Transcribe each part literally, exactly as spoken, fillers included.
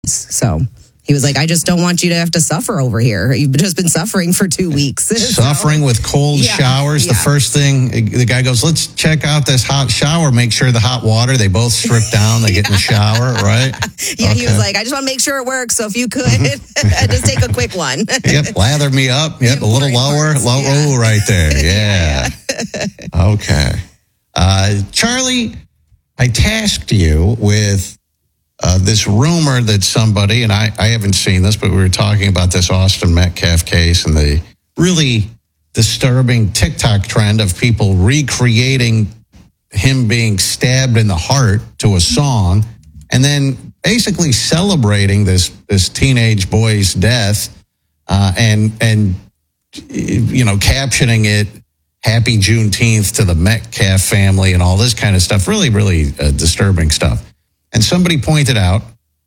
So he was like, I just don't want you to have to suffer over here. You've just been suffering for two weeks. Suffering so, with cold yeah, showers. Yeah. The first thing, the guy goes, let's check out this hot shower. Make sure the hot water, they both strip down. They yeah. get in the shower, right? Yeah, okay. He was like, I just want to make sure it works. So if you could, just take a quick one. Yep, lather me up. Yep, a little lower. Low, yeah. Oh, right there. Yeah. Okay. Uh, Charlie, I tasked you with Uh, this rumor that somebody, and I, I haven't seen this, but we were talking about this Austin Metcalf case and the really disturbing TikTok trend of people recreating him being stabbed in the heart to a song and then basically celebrating this, this teenage boy's death uh, and, and, you know, captioning it Happy Juneteenth to the Metcalf family and all this kind of stuff. Really, really uh, disturbing stuff. And somebody pointed out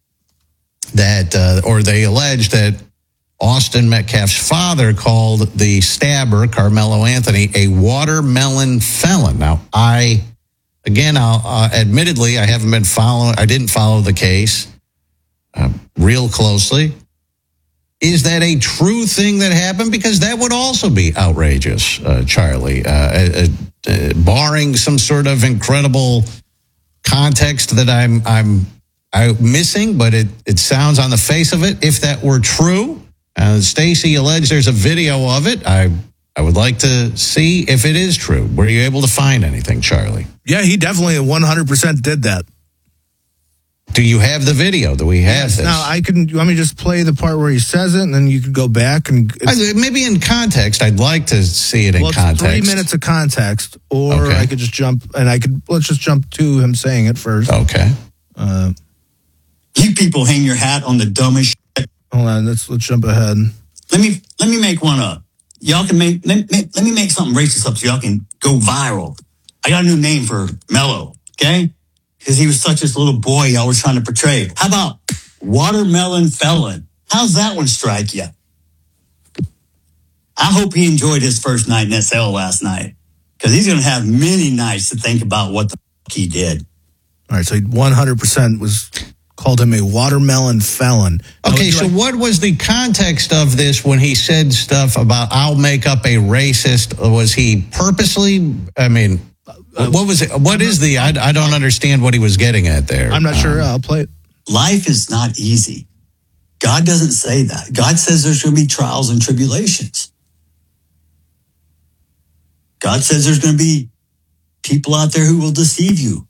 that, uh, or they alleged that Austin Metcalf's father called the stabber, Carmelo Anthony, a watermelon felon. Now, I, again, I'll, uh, admittedly, I haven't been following, I didn't follow the case uh, real closely. Is that a true thing that happened? Because that would also be outrageous, uh, Charlie, uh, uh, uh, barring some sort of incredible context that I'm I'm I'm missing, but it, it sounds on the face of it. If that were true, uh, Stacey alleged there's a video of it. I I would like to see if it is true. Were you able to find anything, Charlie? Yeah, he definitely one hundred percent did that. Do you have the video? Do we have yes, this? Now, I can, you want me to just play the part where he says it, and then you can go back and... Maybe in context. I'd like to see it in well, it's context. three minutes of context, or okay. I could just jump, and I could, let's just jump to him saying it first. Okay. Uh, you people hang your hat on the dumbest shit. Hold on, let's, let's jump ahead. Let me, let me make one up. Y'all can make, let, let me make something racist up so y'all can go viral. I got a new name for Mello, okay? Because he was such this little boy y'all was trying to portray. How about watermelon felon? How's that one strike you? I hope he enjoyed his first night in S L last night. Because he's going to have many nights to think about what the fuck he did. All right, so he one hundred percent was called him a watermelon felon. Okay, so like- what was the context of this when he said stuff about I'll make up a racist? Was he purposely, I mean... Uh, what was it? What is the? I, I don't understand what he was getting at there. I'm not um, sure. I'll play it. Life is not easy. God doesn't say that. God says there's going to be trials and tribulations. God says there's going to be people out there who will deceive you.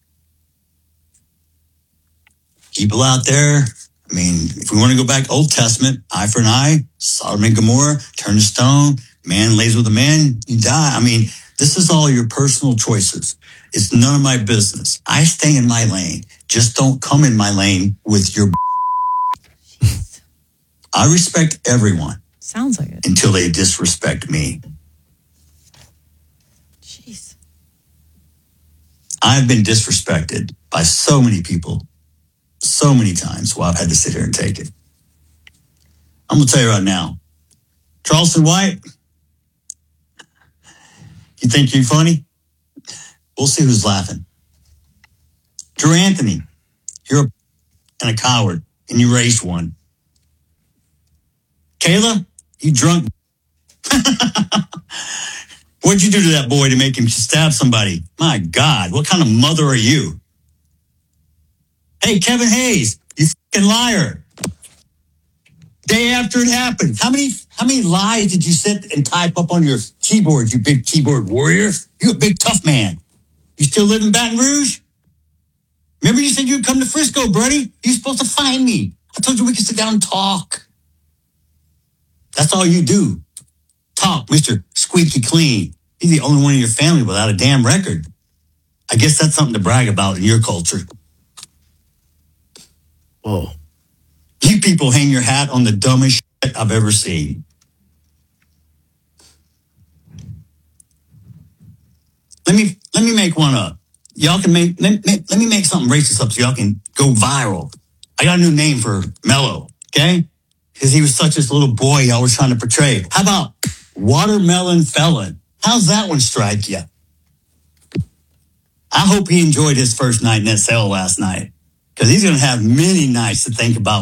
People out there. I mean, if we want to go back Old Testament, eye for an eye, Sodom and Gomorrah, turn to stone, man lays with a man, you die. I mean, this is all your personal choices. It's none of my business. I stay in my lane. Just don't come in my lane with your I respect everyone. Sounds like it. Until they disrespect me. Jeez. I've been disrespected by so many people, so many times while I've had to sit here and take it. I'm going to tell you right now, Charleston White, you think you're funny? We'll see who's laughing. Drew Anthony, you're a and a coward, and you raised one. Kayla, you drunk. What'd you do to that boy to make him stab somebody? My God, what kind of mother are you? Hey, Kevin Hayes, you fucking liar. Day after it happened, how many how many lies did you sit and type up on your keyboard, you big keyboard warrior? You a big tough man. You still live in Baton Rouge? Remember you said you'd come to Frisco, buddy? You're supposed to find me. I told you we could sit down and talk. That's all you do. Talk, Mister Squeaky Clean. You're the only one in your family without a damn record. I guess that's something to brag about in your culture. Whoa. You people hang your hat on the dumbest shit I've ever seen. Let me let me make one up. Y'all can make let, let, let me make something racist up so y'all can go viral. I got a new name for Mello, okay? Because he was such this little boy y'all was trying to portray. How about watermelon felon? How's that one strike you? I hope he enjoyed his first night in S L last night. Because he's going to have many nights to think about